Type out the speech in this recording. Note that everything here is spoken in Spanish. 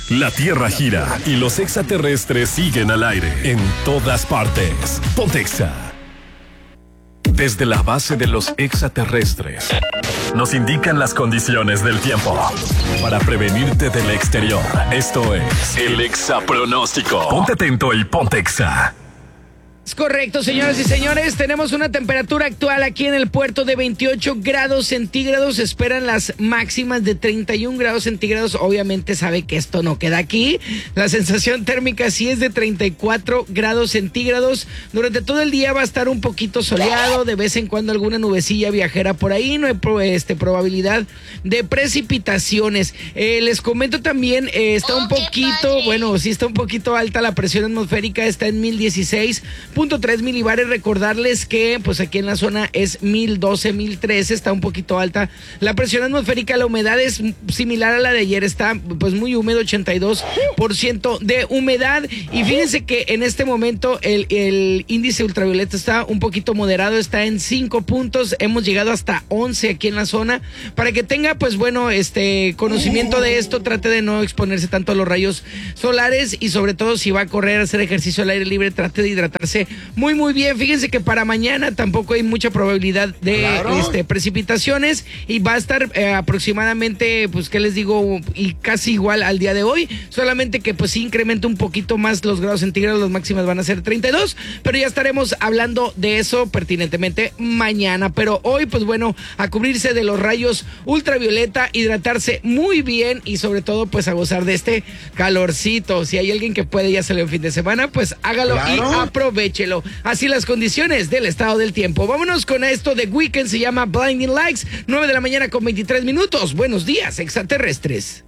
La Tierra gira y los extraterrestres siguen al aire en todas partes. Ponte Exa. Desde la base de los extraterrestres nos indican las condiciones del tiempo para prevenirte del exterior. Esto es el Exapronóstico. Ponte atento y ponte Exa. Es correcto, señoras y señores, tenemos una temperatura actual aquí en el puerto de 28 grados centígrados, esperan las máximas de 31 grados centígrados, obviamente sabe que esto no queda aquí, la sensación térmica sí es de 34 grados centígrados, durante todo el día va a estar un poquito soleado, de vez en cuando alguna nubecilla viajera por ahí, no hay probabilidad de precipitaciones. Les comento también, está un poquito, bueno, sí está un poquito alta la presión atmosférica, está en 1016.3 milibares. Recordarles que pues aquí en la zona es 1012, 1013, está un poquito alta la presión atmosférica, la humedad es similar a la de ayer, está pues muy húmedo, 82% de humedad, y fíjense que en este momento el índice ultravioleta está un poquito moderado, está en 5 puntos, hemos llegado hasta 11 aquí en la zona, para que tenga pues bueno conocimiento de esto, trate de no exponerse tanto a los rayos solares, y sobre todo si va a correr, hacer ejercicio al aire libre, trate de hidratarse muy bien. Fíjense que para mañana tampoco hay mucha probabilidad de precipitaciones, y va a estar aproximadamente, pues qué les digo, y casi igual al día de hoy, solamente que pues sí incrementa un poquito más los grados centígrados, las máximas van a ser 32, pero ya estaremos hablando de eso pertinentemente mañana. Pero hoy pues bueno, a cubrirse de los rayos ultravioleta, hidratarse muy bien y sobre todo pues a gozar de este calorcito. Si hay alguien que puede ya salir un fin de semana, pues hágalo y aprovéchelo. Así las condiciones del estado del tiempo. Vámonos con esto de Weekend, se llama Blinding Lights, 9 de la mañana con 23 minutos. Buenos días, extraterrestres.